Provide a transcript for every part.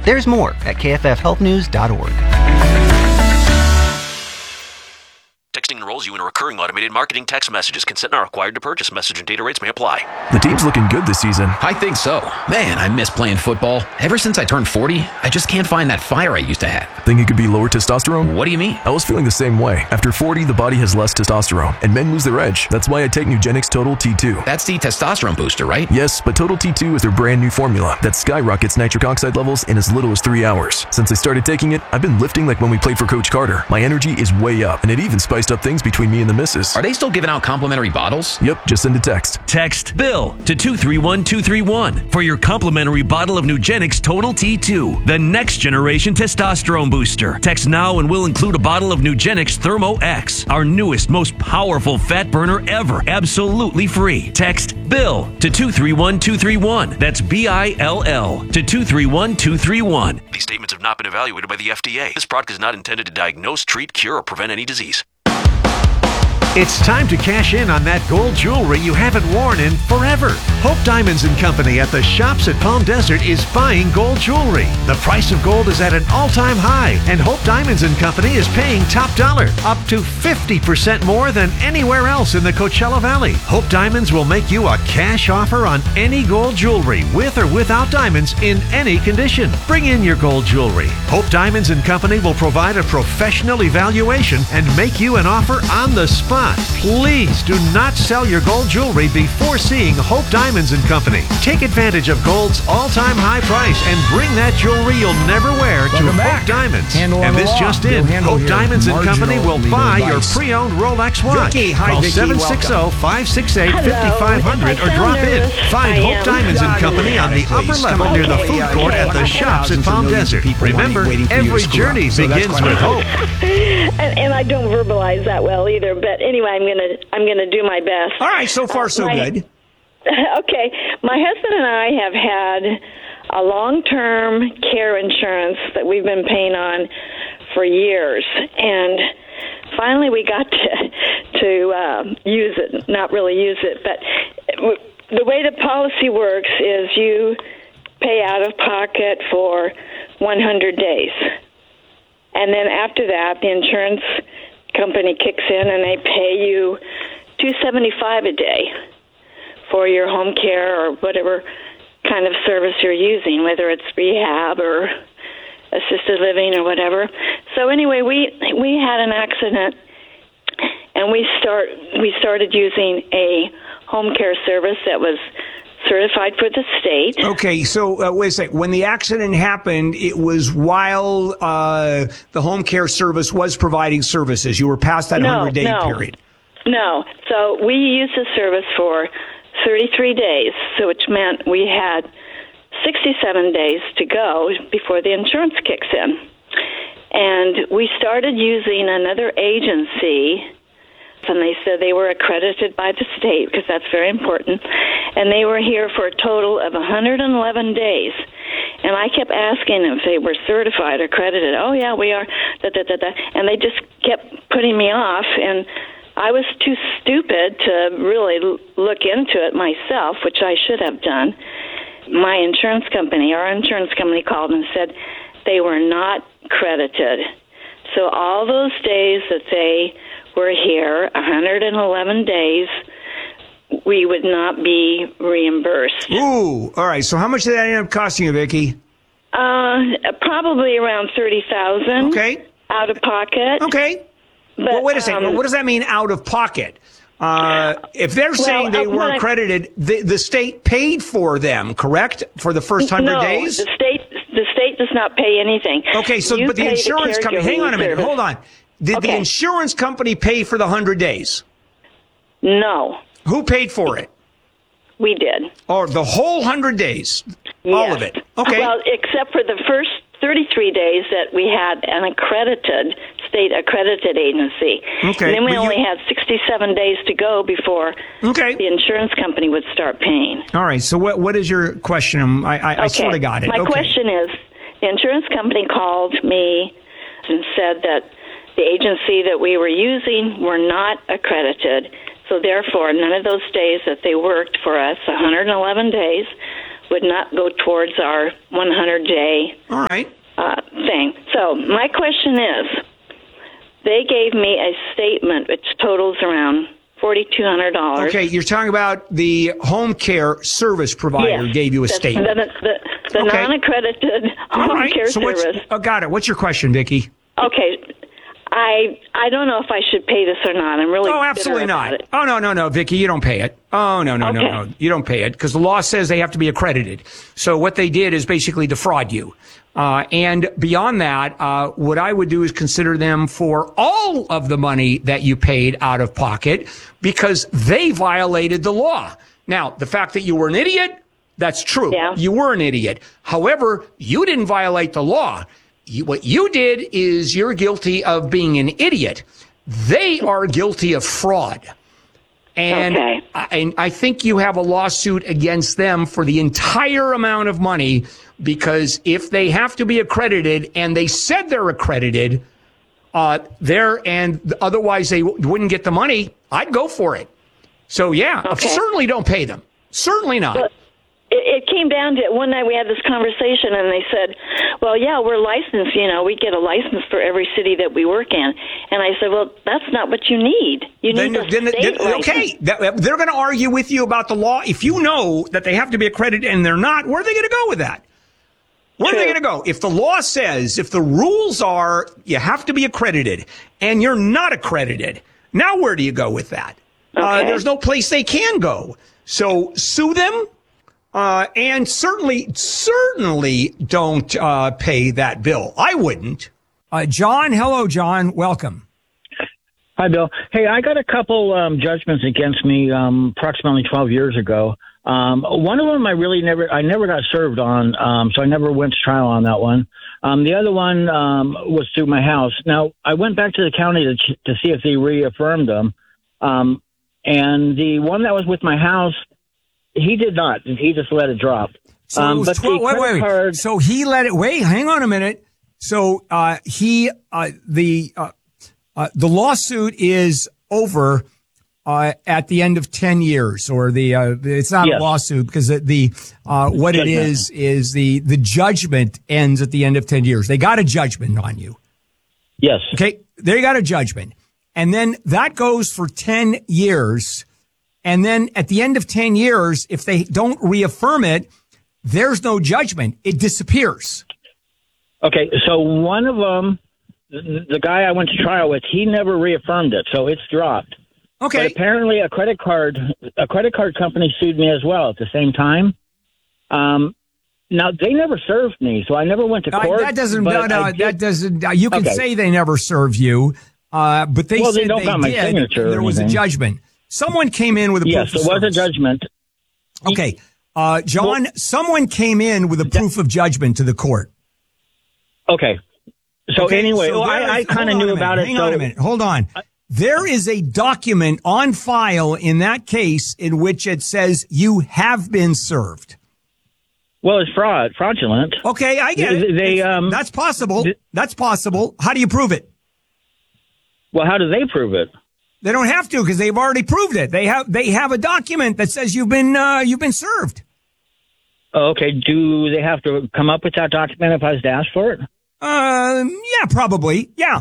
There's more at kffhealthnews.org. Texting enrolls you in a recurring automated marketing text messages. Consent not required to purchase. Message and data rates may apply. The team's looking good this season. I think so. Man, I miss playing football. Ever since I turned 40, I just can't find that fire I used to have. Think it could be lower testosterone? What do you mean? I was feeling the same way. After 40, the body has less testosterone, and men lose their edge. That's why I take Nugenix Total T2. That's the testosterone booster, right? Yes, but Total T2 is their brand new formula that skyrockets nitric oxide levels in as little as 3 hours. Since I started taking it, I've been lifting like when we played for Coach Carter. My energy is way up, and it even spiced up things between me and the missus. Are they still giving out complimentary bottles? Yep, just send a text. Text BILL to 231231 for your complimentary bottle of Nugenix Total T2, the next generation testosterone booster. Text now and we'll include a bottle of Nugenix Thermo X, our newest, most powerful fat burner ever, absolutely free. Text BILL to 231231. That's BILL to 231231. These statements have not been evaluated by the FDA. This product is not intended to diagnose, treat, cure, or prevent any disease. It's time to cash in on that gold jewelry you haven't worn in forever. Hope Diamonds & Company at the Shops at Palm Desert is buying gold jewelry. The price of gold is at an all-time high, and Hope Diamonds & Company is paying top dollar, up to 50% more than anywhere else in the Coachella Valley. Hope Diamonds will make you a cash offer on any gold jewelry, with or without diamonds, in any condition. Bring in your gold jewelry. Hope Diamonds & Company will provide a professional evaluation and make you an offer on the spot. Please do not sell your gold jewelry before seeing Hope Diamonds & Company. Take advantage of gold's all-time high price and bring that jewelry you'll never wear to Hope Diamonds. And this just in, Hope Diamonds & Company will buy your pre-owned Rolex watch. Call 760-568-5500 or drop in. Find Hope Diamonds & Company on the upper level near the food court at the Shops at Palm Desert. Remember, every journey begins with hope. And I don't verbalize that well either, but anyway, I'm gonna do my best. All right, so far so good. Okay, my husband and I have had a long-term care insurance that we've been paying on for years, and finally we got to use it. Not really use it, but the way the policy works is you pay out of pocket for 100 days. And then after that, the insurance company kicks in and they pay you $275 a day for your home care or whatever kind of service you're using, whether it's rehab or assisted living or whatever. So anyway, we had an accident, and we started using a home care service that was certified for the state. Okay, so wait a second. When the accident happened, it was while the home care service was providing services. You were past that 100-day period. No. So we used the service for 33 days, which meant we had 67 days to go before the insurance kicks in. And we started using another agency, and they said they were accredited by the state, because that's very important, and they were here for a total of 111 days. And I kept asking them if they were certified or accredited. Oh, yeah, we are, and they just kept putting me off, and I was too stupid to really look into it myself, which I should have done. Our insurance company called and said they were not credited. So all those days that they were here, 111 days, we would not be reimbursed. Ooh, all right. So how much did that end up costing you, Vicki? Probably around $30,000. Okay. Out of pocket. Okay. But, well, wait a second. What does that mean, out of pocket? If they're saying they weren't accredited, the state paid for them, correct? For the first 100 days? The state does not pay anything. Okay, so but the insurance company, hang on a minute, hold on. Did the insurance company pay for the 100 days? No. Who paid for it? We did. Or the whole 100 days? Yes. All of it? Okay. Well, except for the first 33 days that we had an state-accredited agency. Okay. And then we only had 67 days to go before the insurance company would start paying. All right. So what is your question? I sort of got it. My question is, the insurance company called me and said that the agency that we were using were not accredited. So therefore, none of those days that they worked for us, 111 days, would not go towards our 100-day All right. thing. So my question is, they gave me a statement which totals around $4,200. Okay, you're talking about the home care service provider gave you a statement. The non-accredited home care service. Got it. What's your question, Vicki? Okay. I don't know if I should pay this or not. I'm really absolutely bitter not. about it. Oh, no, Vicki, you don't pay it. Oh, no, you don't pay it because the law says they have to be accredited. So what they did is basically defraud you. And beyond that, what I would do is consider them for all of the money that you paid out of pocket because they violated the law. Now, the fact that you were an idiot, that's true. Yeah. You were an idiot. However, you didn't violate the law. What you did is you're guilty of being an idiot. They are guilty of fraud. And I think you have a lawsuit against them for the entire amount of money because if they have to be accredited and they said they're accredited, and otherwise they wouldn't get the money, I'd go for it. So, certainly don't pay them. Certainly not. But it came down to one night we had this conversation and they said, well, yeah, we're licensed. We get a license for every city that we work in. And I said, well, that's not what you need. You need a state license. Okay, they're going to argue with you about the law. If you know that they have to be accredited and they're not, where are they going to go with that? Where are they going to go? If the law says, if the rules are you have to be accredited and you're not accredited, now where do you go with that? There's no place they can go. So sue them. And certainly don't pay that bill. I wouldn't. John, hello, John. Welcome. Hi, Bill. Hey, I got a couple judgments against me approximately 12 years ago. One of them I never got served on, so I never went to trial on that one. The other one was through my house. Now, I went back to the county to see if they reaffirmed them. And the one that was with my house, he did not. He just let it drop. So it was 12, wait. So he let it. Wait, hang on a minute. So the lawsuit is over at the end of 10 years, or it's not a lawsuit because what it is the judgment ends at the end of 10 years. They got a judgment on you. Yes. Okay. They got a judgment, and then that goes for 10 years. And then at the end of 10 years, if they don't reaffirm it, there's no judgment. It disappears. Okay, so one of them, the guy I went to trial with, he never reaffirmed it, so it's dropped. Okay. But apparently a credit card company sued me as well at the same time. Now, they never served me, so I never went to court. That doesn't. You can say they never served you, but they said don't got my signature. There was a judgment. Someone came in with a proof of service. Yes, there was a judgment. Okay. John, someone came in with a proof of judgment to the court. Okay. So I kind of knew about it. Hang on a minute. Hold on. There is a document on file in that case in which it says you have been served. Well, it's fraudulent. Okay, I get it. That's possible. That's possible. How do you prove it? Well, how do they prove it? They don't have to because they've already proved it. They have a document that says you've been served. Okay. Do they have to come up with that document if I was to ask for it? Yeah, probably. Yeah.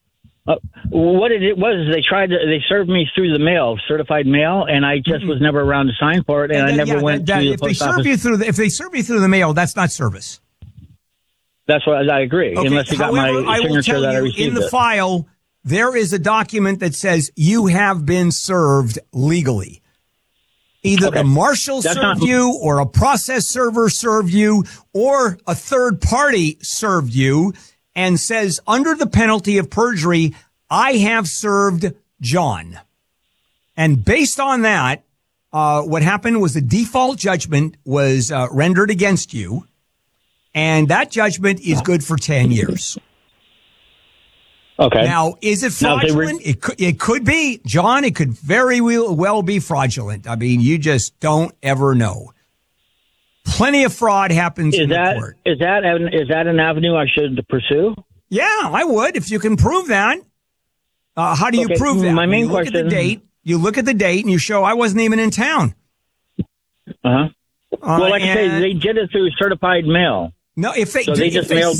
What it was, they served me through the mail, certified mail, and I just was never around to sign for it, and I never went to the post office. If they serve you through the mail, that's not service. That's what I agree. Okay. Unless you got my signature that I received. In the file, there is a document that says you have been served legally. Either the marshal served you, or a process server served you, or a third party served you, and says, under the penalty of perjury, I have served John. And based on that, what happened was the default judgment was rendered against you, and that judgment is good for 10 years. Okay. Now, is it fraudulent? It could be, John. It could very well be fraudulent. I mean, you just don't ever know. Plenty of fraud happens in the court. Is that an avenue I should pursue? Yeah, I would if you can prove that. How do you prove that? My main question. You look at the date and you show I wasn't even in town. Uh-huh. Well, like I say, they did it through certified mail. No, if they just mailed